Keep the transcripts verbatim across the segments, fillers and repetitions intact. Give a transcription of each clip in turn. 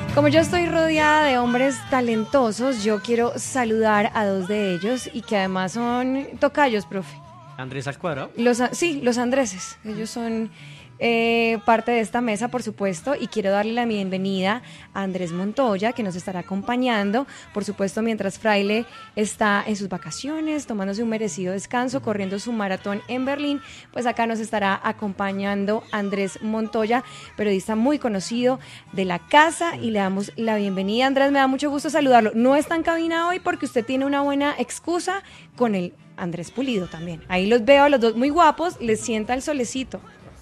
Como yo estoy rodeada de hombres talentosos, yo quiero saludar a dos de ellos y que además son tocayos, profe. Andrés al cuadrado. Los, sí, los Andreses. Ellos son eh, parte de esta mesa, por supuesto, y quiero darle la bienvenida a Andrés Montoya, que nos estará acompañando, por supuesto, mientras Fraile está en sus vacaciones, tomándose un merecido descanso, corriendo su maratón en Berlín. Pues acá nos estará acompañando Andrés Montoya, periodista muy conocido de la casa, y le damos la bienvenida. Andrés, me da mucho gusto saludarlo. No está en cabina hoy porque usted tiene una buena excusa con el Andrés Pulido también. Ahí los veo a los dos muy guapos, les sienta el solecito.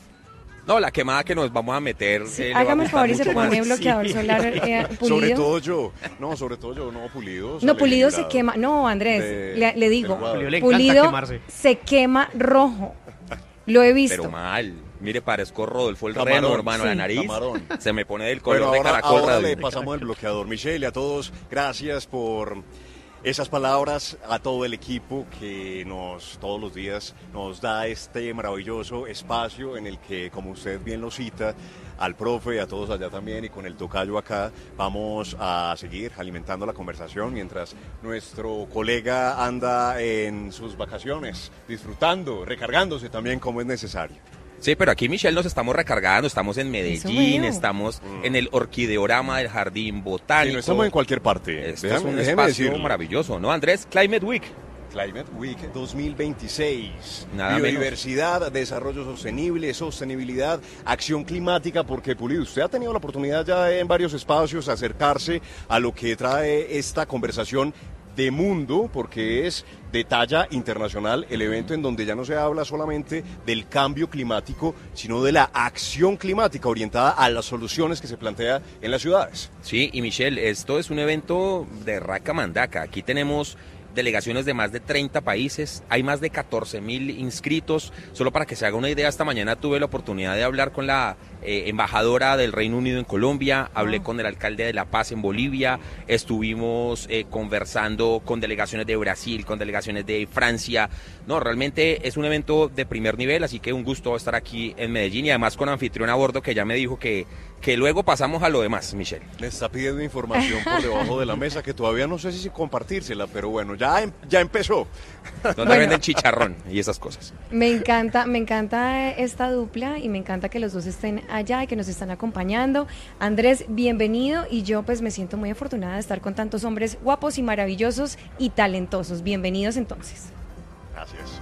No, la quemada que nos vamos a meter. Sí, eh, hágame el favor y se pone más. bloqueador Sí. solar eh, Pulido. Sobre todo yo, no, sobre todo yo, no, Pulido. No, Pulido se liberado. quema, no, Andrés, De- le, le digo, del Guadalajara. Le encanta Pulido quemarse. se quema rojo, lo he visto. Pero mal. Mire, parezco Rodolfo el Camarón, Reno, hermano, sí. la nariz. Camarón. Se me pone del color Bueno, de ahora, caracol. ahora radio. le pasamos el bloqueador. Michelle, y a todos, gracias por esas palabras, a todo el equipo que nos todos los días nos da este maravilloso espacio en el que, como usted bien lo cita, al profe, a todos allá también y con el tocayo acá, vamos a seguir alimentando la conversación mientras nuestro colega anda en sus vacaciones, disfrutando, recargándose también como es necesario. Sí, pero aquí, Michelle, nos estamos recargando. Estamos en Medellín, veo. estamos Mm. en el orquideorama del Jardín Botánico. Y no estamos en cualquier parte. Esto Déjame- es un déjeme espacio decirlo. maravilloso, ¿no, Andrés? Climate Week. Climate Week dos mil veintiséis. Nada menos. Biodiversidad, desarrollo sostenible, sostenibilidad, acción climática, porque Pulido, usted ha tenido la oportunidad ya en varios espacios acercarse a lo que trae esta conversación de mundo, porque es de talla internacional el evento en donde ya no se habla solamente del cambio climático, sino de la acción climática orientada a las soluciones que se plantea en las ciudades. Sí, y Michelle, esto es un evento de raca mandaca. Aquí tenemos delegaciones de más de treinta países, hay más de catorce mil inscritos. Solo para que se haga una idea, esta mañana tuve la oportunidad de hablar con la eh, embajadora del Reino Unido en Colombia, hablé con el alcalde de La Paz en Bolivia, estuvimos eh, conversando con delegaciones de Brasil, con delegaciones de Francia. No, realmente es un evento de primer nivel, así que un gusto estar aquí en Medellín y además con anfitrión a bordo que ya me dijo que, que luego pasamos a lo demás, Michelle. Me está pidiendo información por debajo de la mesa que todavía no sé si compartírsela, pero bueno, ya, em- ya empezó. Donde Bueno. venden chicharrón y esas cosas. Me encanta, me encanta esta dupla y me encanta que los dos estén allá y que nos están acompañando. Andrés, bienvenido, y yo pues me siento muy afortunada de estar con tantos hombres guapos y maravillosos y talentosos. Bienvenidos entonces. Gracias.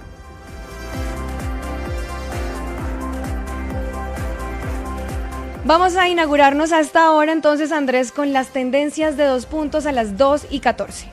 Vamos a inaugurarnos hasta ahora entonces, Andrés, con las tendencias de dos puntos a las dos y catorce.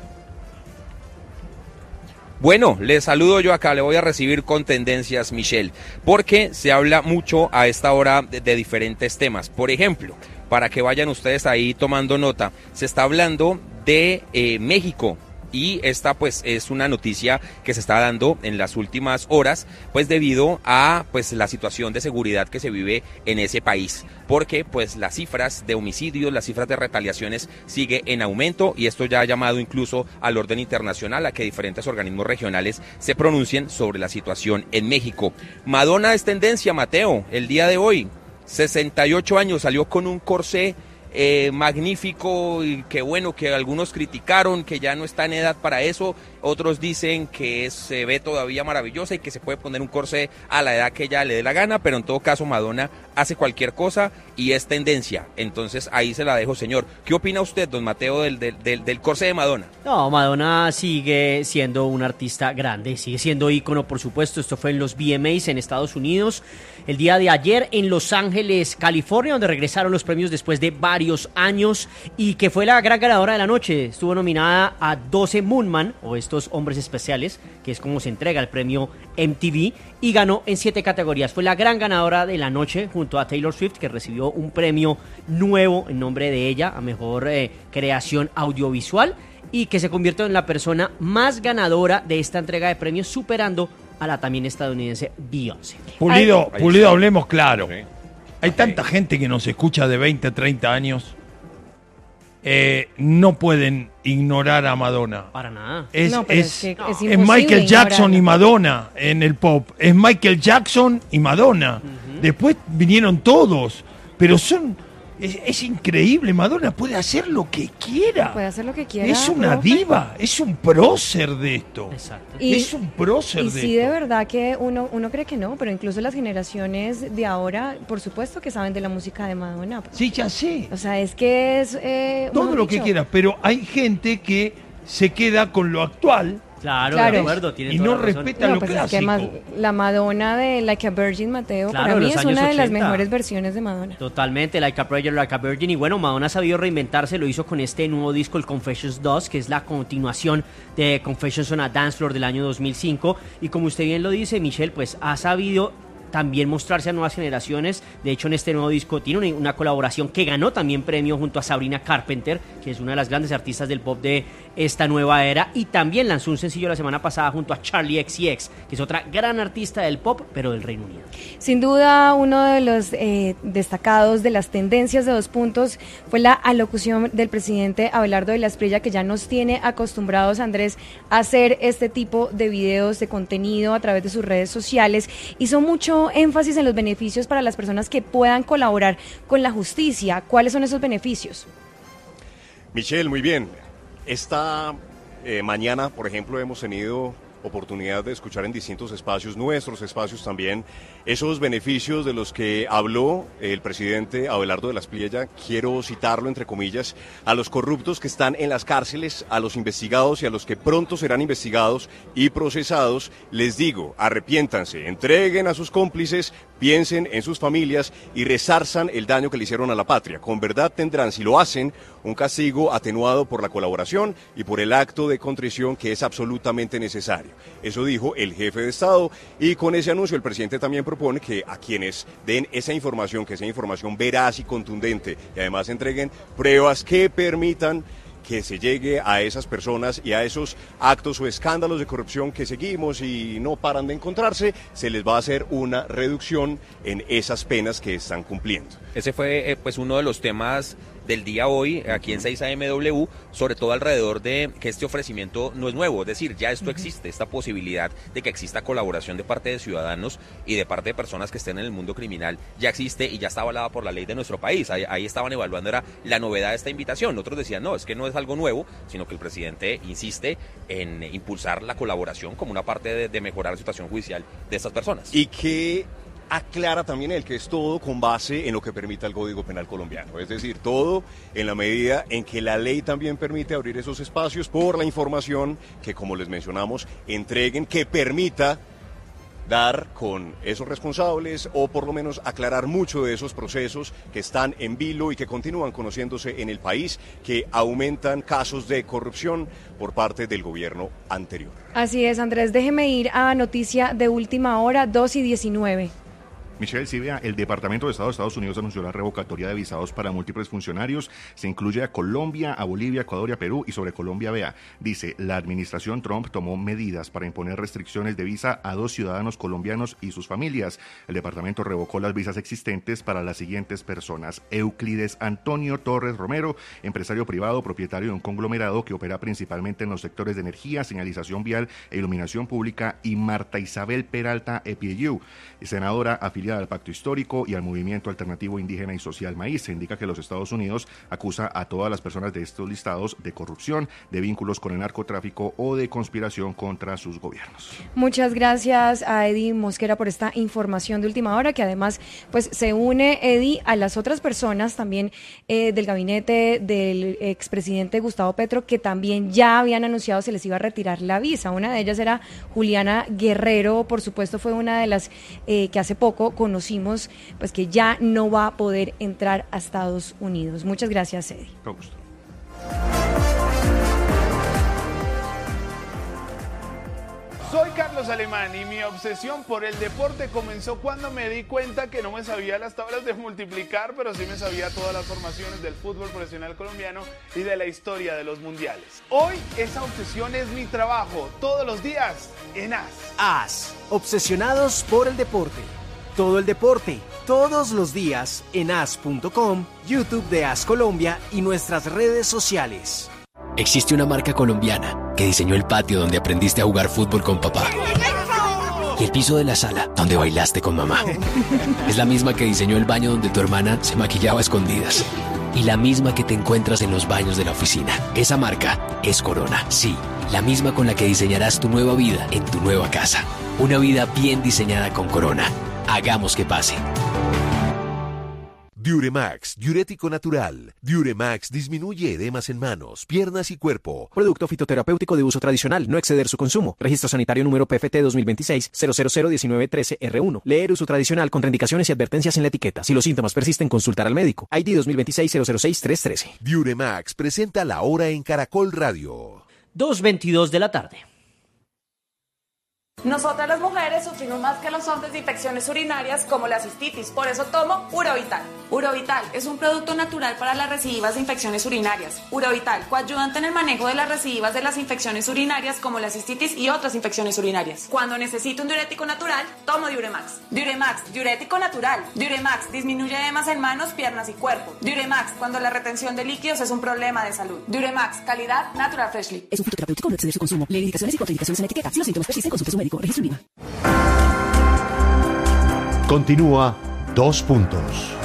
Bueno, le saludo yo acá, le voy a recibir con tendencias, Michelle, porque se habla mucho a esta hora de, de diferentes temas. Por ejemplo, para que vayan ustedes ahí tomando nota, se está hablando de eh, México. Y esta pues es una noticia que se está dando en las últimas horas, pues debido a pues la situación de seguridad que se vive en ese país, porque pues las cifras de homicidios, las cifras de retaliaciones sigue en aumento, y esto ya ha llamado incluso al orden internacional a que diferentes organismos regionales se pronuncien sobre la situación en México. Madonna es tendencia, Mateo, el día de hoy, sesenta y ocho años, salió con un corsé Eh, magnífico, y que bueno, que algunos criticaron que ya no está en edad para eso, otros dicen que se ve todavía maravillosa y que se puede poner un corsé a la edad que ella le dé la gana, pero en todo caso Madonna hace cualquier cosa y es tendencia. Entonces ahí se la dejo, señor. ¿Qué opina usted, don Mateo, del, del, del, del corsé de Madonna? No, Madonna sigue siendo un artista grande, sigue siendo ícono, por supuesto. Esto fue en los V M As en Estados Unidos, el día de ayer en Los Ángeles, California, donde regresaron los premios después de varios años, y que fue la gran ganadora de la noche. Estuvo nominada a doce Moonman, o estos hombres especiales, que es como se entrega el premio M T V, y ganó en siete categorías. Fue la gran ganadora de la noche junto a Taylor Swift, que recibió un premio nuevo en nombre de ella a mejor eh, creación audiovisual, y que se convirtió en la persona más ganadora de esta entrega de premios, superando a la también estadounidense Beyoncé. Pulido, Ay, Pulido, sí. hablemos claro. Sí. Hay tanta gente que nos escucha de veinte, treinta años. Eh, no pueden ignorar a Madonna. Para nada. Es, No, pero es, es que es es imposible Michael Jackson ignorarla. y Madonna en el pop. Es Michael Jackson y Madonna. Después vinieron todos. Pero son Es, es increíble, Madonna puede hacer lo que quiera. Puede hacer lo que quiera. Es una profe. diva, es un prócer de esto. Exacto. Y, es un prócer y de sí, esto. de verdad que uno, uno cree que no, pero incluso las generaciones de ahora, por supuesto que saben de la música de Madonna. Sí, ya sé. O sea, es que es... Eh, Todo mejor lo que dicho, quiera, pero hay gente que se queda con lo actual Claro, Claro. de acuerdo, tiene y toda no la razón. respeta No, lo pues es clásico. que ma- la Madonna de Like a Virgin, Mateo, Claro, para mí los es años una de las ochenta. mejores versiones de Madonna. Totalmente, Like a Prayer, Like a Virgin. Y bueno, Madonna ha sabido reinventarse, lo hizo con este nuevo disco, el Confessions dos, que es la continuación de Confessions on a Dance Floor del año dos mil cinco. Y como usted bien lo dice, Michelle, pues ha sabido también mostrarse a nuevas generaciones. De hecho, en este nuevo disco tiene una, una colaboración que ganó también premio junto a Sabrina Carpenter, que es una de las grandes artistas del pop de esta nueva era, y también lanzó un sencillo la semana pasada junto a Charlie X C X, que es otra gran artista del pop, pero del Reino Unido. Sin duda, uno de los eh, destacados de las tendencias de Dos Puntos fue la alocución del presidente Abelardo de la Espriella, que ya nos tiene acostumbrados, Andrés, a hacer este tipo de videos de contenido a través de sus redes sociales. Hizo mucho énfasis en los beneficios para las personas que puedan colaborar con la justicia. ¿Cuáles son esos beneficios? Michelle, muy bien. Esta eh, mañana, por ejemplo, hemos tenido oportunidad de escuchar en distintos espacios, nuestros espacios también, esos beneficios de los que habló el presidente Abelardo de la Espriella. Quiero citarlo entre comillas: a los corruptos que están en las cárceles, a los investigados y a los que pronto serán investigados y procesados, les digo, arrepiéntanse, entreguen a sus cómplices, piensen en sus familias y resarzan el daño que le hicieron a la patria. Con verdad tendrán, si lo hacen, un castigo atenuado por la colaboración y por el acto de contrición que es absolutamente necesario. Eso dijo el jefe de Estado, y con ese anuncio el presidente también propone que a quienes den esa información, que sea información veraz y contundente, y además entreguen pruebas que permitan que se llegue a esas personas y a esos actos o escándalos de corrupción que seguimos y no paran de encontrarse, se les va a hacer una reducción en esas penas que están cumpliendo. Ese fue eh, pues uno de los temas del día hoy aquí en seis A M W, sobre todo alrededor de que este ofrecimiento no es nuevo, es decir, ya esto existe, esta posibilidad de que exista colaboración de parte de ciudadanos y de parte de personas que estén en el mundo criminal, ya existe y ya está avalada por la ley de nuestro país. Ahí, ahí estaban evaluando era la novedad de esta invitación. Otros decían, no, es que no es algo nuevo, sino que el presidente insiste en impulsar la colaboración como una parte de, de mejorar la situación judicial de estas personas. Y que aclara también él que es todo con base en lo que permita el Código Penal colombiano, es decir, todo en la medida en que la ley también permite abrir esos espacios por la información que, como les mencionamos, entreguen, que permita dar con esos responsables o por lo menos aclarar mucho de esos procesos que están en vilo y que continúan conociéndose en el país, que aumentan casos de corrupción por parte del gobierno anterior. Así es, Andrés, déjeme ir a noticia de última hora, dos y diecinueve. Michelle, sí, vea, el Departamento de Estado de Estados Unidos anunció la revocatoria de visados para múltiples funcionarios. Se incluye a Colombia, a Bolivia, Ecuador y a Perú. Y sobre Colombia, vea, dice, la administración Trump tomó medidas para imponer restricciones de visa a dos ciudadanos colombianos y sus familias. El departamento revocó las visas existentes para las siguientes personas: Euclides Antonio Torres Romero, empresario privado, propietario de un conglomerado que opera principalmente en los sectores de energía, señalización vial e iluminación pública, y Marta Isabel Peralta Epiellú, senadora afiliada al Pacto Histórico y al Movimiento Alternativo Indígena y Social Maíz. Se indica que los Estados Unidos acusa a todas las personas de estos listados de corrupción, de vínculos con el narcotráfico o de conspiración contra sus gobiernos. Muchas gracias a Eddie Mosquera por esta información de última hora, que además pues se une, Eddie, a las otras personas también eh, del gabinete del expresidente Gustavo Petro, que también ya habían anunciado se les iba a retirar la visa. Una de ellas era Juliana Guerrero, por supuesto fue una de las eh, que hace poco conocimos pues que ya no va a poder entrar a Estados Unidos. Muchas gracias, Eddie. Con gusto. Soy Carlos Alemán y mi obsesión por el deporte comenzó cuando me di cuenta que no me sabía las tablas de multiplicar, pero sí me sabía todas las formaciones del fútbol profesional colombiano y de la historia de los mundiales. Hoy esa obsesión es mi trabajo, todos los días en A S. A S, obsesionados por el deporte. Todo el deporte, todos los días en A S punto com, YouTube de A S Colombia y nuestras redes sociales. Existe una marca colombiana que diseñó el patio donde aprendiste a jugar fútbol con papá. Y el piso de la sala, donde bailaste con mamá. Es la misma que diseñó el baño donde tu hermana se maquillaba a escondidas. Y la misma que te encuentras en los baños de la oficina. Esa marca es Corona. Sí, la misma con la que diseñarás tu nueva vida en tu nueva casa. Una vida bien diseñada con Corona. Hagamos que pase. Diuremax, diurético natural. Diuremax disminuye edemas en manos, piernas y cuerpo. Producto fitoterapéutico de uso tradicional, no exceder su consumo. Registro sanitario número P F T dos mil veintiséis cero cero cero diecinueve trece R uno. Leer uso tradicional, contraindicaciones y advertencias en la etiqueta. Si los síntomas persisten, consultar al médico. I D dos mil veintiséis cero cero seis tres trece. Diuremax presenta La Hora en Caracol Radio. dos veintidós de la tarde. Nosotras las mujeres sufrimos más que los hombres de infecciones urinarias como la cistitis, por eso tomo Urovital. Urovital es un producto natural para las recidivas de infecciones urinarias. Urovital, coayudante en el manejo de las recidivas de las infecciones urinarias como la cistitis y otras infecciones urinarias. Cuando necesito un diurético natural, tomo Diuremax. Diuremax, diurético natural. Diuremax disminuye edemas en manos, piernas y cuerpo. Diuremax, cuando la retención de líquidos es un problema de salud. Diuremax, calidad Natural Freshly. Es un fitoterapéutico, no exceder su consumo. Lee indicaciones y contraindicaciones en la etiqueta. Si los síntomas persisten, consulte su médico. Registro IVA. Continúa Dos Puntos.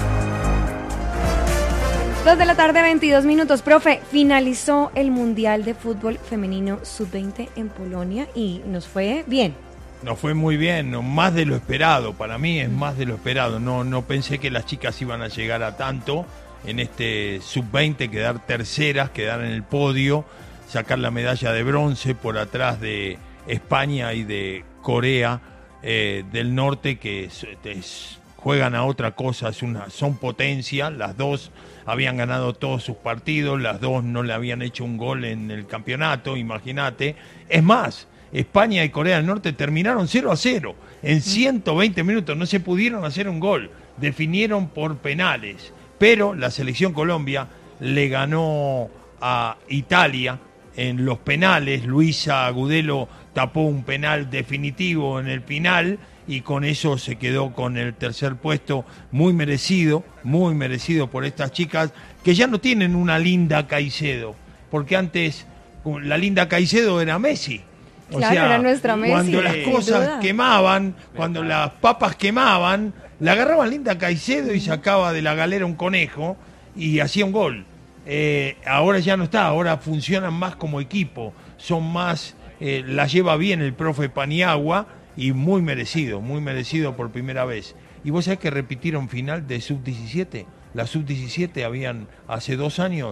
Dos de la tarde, veintidós minutos. Profe, finalizó el Mundial de Fútbol Femenino sub veinte en Polonia y nos fue bien. Nos fue muy bien, no, más de lo esperado. Para mí es más de lo esperado. No, no pensé que las chicas iban a llegar a tanto en este sub veinte, quedar terceras, quedar en el podio, sacar la medalla de bronce por atrás de España y de Corea eh, del Norte, que es, es, juegan a otra cosa, es una, son potencia. Las dos habían ganado todos sus partidos, las dos no le habían hecho un gol en el campeonato, imagínate. Es más, España y Corea del Norte terminaron cero a cero en ciento veinte minutos, no se pudieron hacer un gol, definieron por penales, pero la selección Colombia le ganó a Italia en los penales. Luisa Agudelo tapó un penal definitivo en el final y con eso se quedó con el tercer puesto, muy merecido, muy merecido por estas chicas que ya no tienen una Linda Caicedo, porque antes la Linda Caicedo era Messi. O claro, sea, era nuestra Messi, cuando las cosas duda. quemaban, cuando las papas quemaban, la agarraba Linda Caicedo y sacaba de la galera un conejo y hacía un gol. Eh, ahora ya no está, ahora funcionan más como equipo, son más, eh, la lleva bien el profe Paniagua y muy merecido, muy merecido por primera vez. Y vos sabés que repitieron final de sub diecisiete, la sub diecisiete habían hace dos años,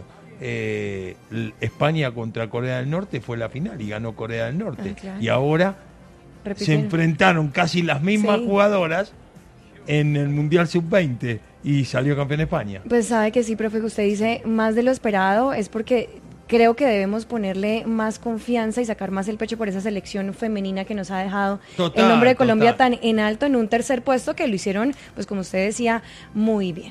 eh, España contra Corea del Norte fue la final y ganó Corea del Norte. Ah, claro. Y ahora Repiten. se enfrentaron casi las mismas sí. jugadoras en el Mundial sub veinte y salió campeón España. Pues sabe que sí, profe, que usted dice más de lo esperado, es porque creo que debemos ponerle más confianza y sacar más el pecho por esa selección femenina que nos ha dejado total, el nombre de Colombia total. tan en alto en un tercer puesto, que lo hicieron, pues como usted decía, muy bien.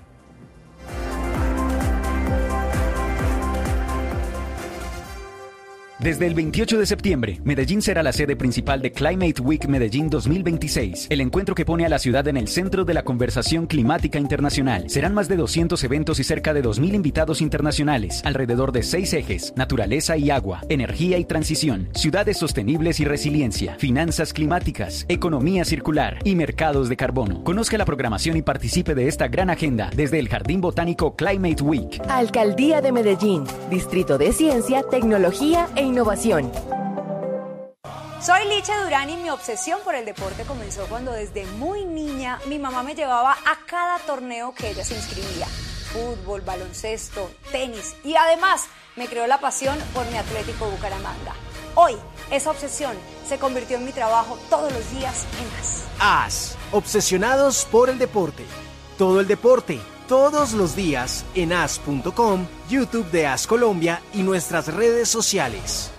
Desde el veintiocho de septiembre, Medellín será la sede principal de Climate Week Medellín dos mil veintiséis, el encuentro que pone a la ciudad en el centro de la conversación climática internacional. Serán más de doscientos eventos y cerca de dos mil invitados internacionales, alrededor de seis ejes: naturaleza y agua, energía y transición, ciudades sostenibles y resiliencia, finanzas climáticas, economía circular y mercados de carbono. Conozca la programación y participe de esta gran agenda desde el Jardín Botánico Climate Week. Alcaldía de Medellín, Distrito de Ciencia, Tecnología e Innovación. Soy Licha Durán y mi obsesión por el deporte comenzó cuando desde muy niña mi mamá me llevaba a cada torneo que ella se inscribía. Fútbol, baloncesto, tenis y además me creó la pasión por mi Atlético Bucaramanga. Hoy esa obsesión se convirtió en mi trabajo todos los días en A S. A S, obsesionados por el deporte. Todo el deporte, todos los días en A S punto com, YouTube de A S Colombia y nuestras redes sociales.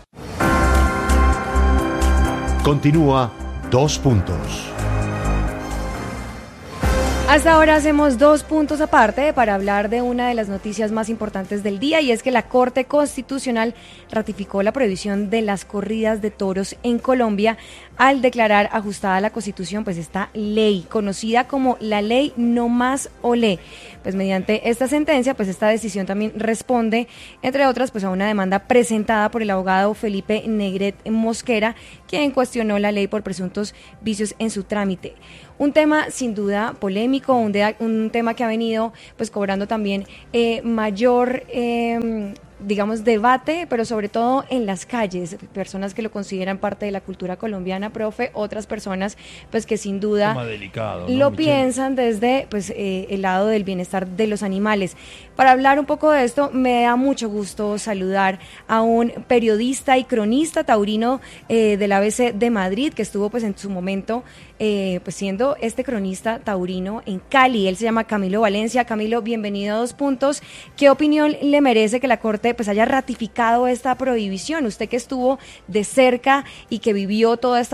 Continúa Dos Puntos. Hasta ahora hacemos dos puntos aparte para hablar de una de las noticias más importantes del día, y es que la Corte Constitucional ratificó la prohibición de las corridas de toros en Colombia al declarar ajustada a la Constitución pues esta ley conocida como la Ley No Más Olé. Pues mediante esta sentencia, pues esta decisión también responde, entre otras, pues a una demanda presentada por el abogado Felipe Negret Mosquera, quien cuestionó la ley por presuntos vicios en su trámite. Un tema sin duda polémico, un, de, un tema que ha venido pues cobrando también eh, mayor eh, digamos debate, pero sobre todo en las calles, personas que lo consideran parte de la cultura colombiana, profe, otras personas pues que sin duda tema delicado, ¿no, lo Michelle? piensan desde pues eh, el lado del bienestar de los animales. Para hablar un poco de esto, me da mucho gusto saludar a un periodista y cronista taurino eh, del A B C de Madrid, que estuvo pues en su momento eh, pues siendo este cronista taurino en Cali. Él se llama Camilo Valencia. Camilo, bienvenido a Dos Puntos. ¿Qué opinión le merece que la Corte pues haya ratificado esta prohibición? Usted que estuvo de cerca y que vivió toda esta